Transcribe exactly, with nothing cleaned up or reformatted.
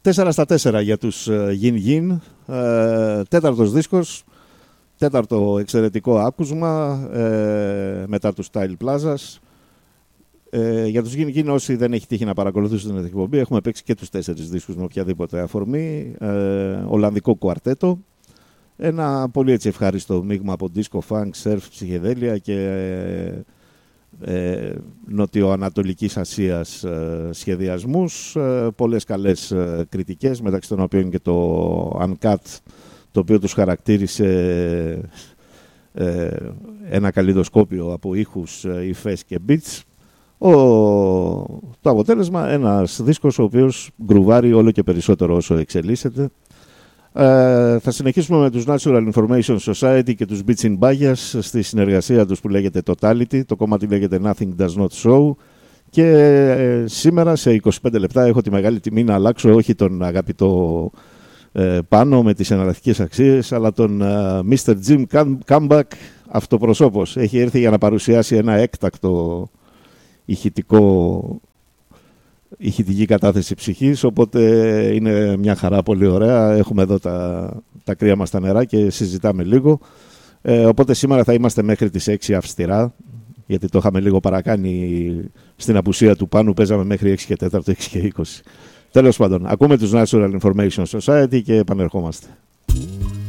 τέσσερα στα τέσσερα για τους Yin Yin. Ε, τέταρτος δίσκος, τέταρτο εξαιρετικό άκουσμα ε, μετά τους Style Plazas. Ε, για τους Yin Yin, όσοι δεν έχει τύχει να παρακολουθήσουν την εκπομπή, έχουμε παίξει και τους τέσσερις δίσκους με οποιαδήποτε αφορμή. Ε, Ολλανδικό κουαρτέτο. Ένα πολύ έτσι ευχάριστο μείγμα από disco, funk, surf, ψυχεδέλεια και ε, νοτιοανατολικής Ασίας ε, σχεδιασμούς. Ε, πολλές καλές ε, κριτικές, μεταξύ των οποίων και το Uncut, το οποίο τους χαρακτήρισε ε, ένα καλλιδοσκόπιο από ήχους, ε, υφές και beats. Ο, το αποτέλεσμα, ένας δίσκος ο οποίος γκρουβάρει όλο και περισσότερο όσο εξελίσσεται. Ε, θα συνεχίσουμε με τους Natural Information Society και τους Beats in Bagias στη συνεργασία τους που λέγεται Totality. Το κομμάτι λέγεται Nothing Does Not Show. Και ε, σήμερα σε είκοσι πέντε λεπτά έχω τη μεγάλη τιμή να αλλάξω όχι τον αγαπητό ε, Πάνο με τις εναλλακτικές αξίες, αλλά τον ε, μίστερ Jim Comeback αυτοπροσώπος. Έχει έρθει για να παρουσιάσει ένα έκτακτο ηχητικό, ηχητική κατάθεση ψυχής, οπότε είναι μια χαρά, πολύ ωραία. Έχουμε εδώ τα, τα κρύα μας τα νερά και συζητάμε λίγο. Ε, οπότε σήμερα θα είμαστε μέχρι τις έξι αυστηρά, γιατί το είχαμε λίγο παρακάνει στην απουσία του Πάνου, παίζαμε μέχρι έξι και τέσσερα, έξι και είκοσι. Τέλος πάντων, ακούμε τους Natural Information Society και επανερχόμαστε.